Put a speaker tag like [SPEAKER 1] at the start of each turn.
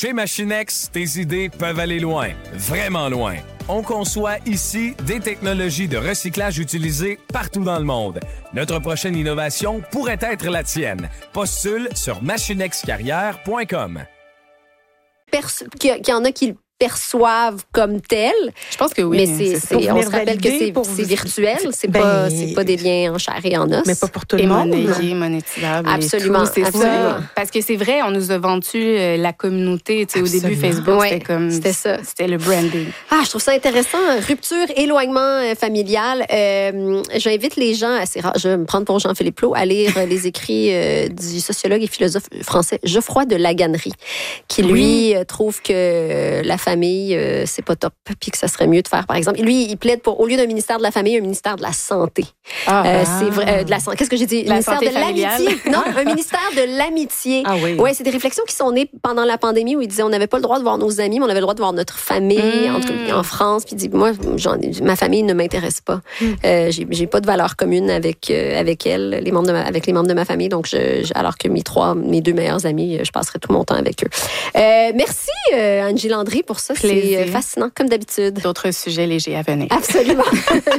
[SPEAKER 1] Chez Machinex, tes idées peuvent aller loin, vraiment loin. On conçoit ici des technologies de recyclage utilisées partout dans le monde. Notre prochaine innovation pourrait être la tienne. Postule sur machinexcarrière.com.
[SPEAKER 2] Qu'il y en a qui le perçoivent comme tel.
[SPEAKER 3] Je pense que oui.
[SPEAKER 2] Mais on se rappelle que c'est virtuel, c'est pas des liens en chair et en os.
[SPEAKER 3] Mais pas pour tout le monde. Monétisable.
[SPEAKER 2] Absolument.
[SPEAKER 3] C'est
[SPEAKER 2] absolument.
[SPEAKER 3] ça. Parce que c'est vrai, on nous a vendu la communauté. Au début, Facebook, c'était ça. C'était le branding.
[SPEAKER 2] Je trouve ça intéressant. Rupture, éloignement familial. J'invite les gens, je vais me prendre pour Jean-Philippe Plot, à lire les écrits du sociologue et philosophe français Geoffroy de Laganerie, qui lui trouve que la famille, c'est pas top, puis que ça serait mieux de faire, par exemple. Lui, il plaide pour, au lieu d'un ministère de la famille, un ministère de la santé. C'est vrai, de la santé. Qu'est-ce que j'ai dit?
[SPEAKER 3] La
[SPEAKER 2] ministère
[SPEAKER 3] santé
[SPEAKER 2] de
[SPEAKER 3] familiale.
[SPEAKER 2] l'amitié. Non, un ministère de l'amitié.
[SPEAKER 3] Ah oui.
[SPEAKER 2] Ouais, c'est des réflexions qui sont nées pendant la pandémie où il disait on n'avait pas le droit de voir nos amis, mais on avait le droit de voir notre famille en France. Puis il dit moi, ma famille ne m'intéresse pas. J'ai pas de valeur commune avec elle, avec les membres de ma famille. Donc alors que mes deux meilleurs amis, je passerai tout mon temps avec eux. Merci Angie Landry pour ça.
[SPEAKER 3] Plaisir.
[SPEAKER 2] C'est fascinant, comme d'habitude.
[SPEAKER 3] D'autres sujets légers à venir.
[SPEAKER 2] Absolument.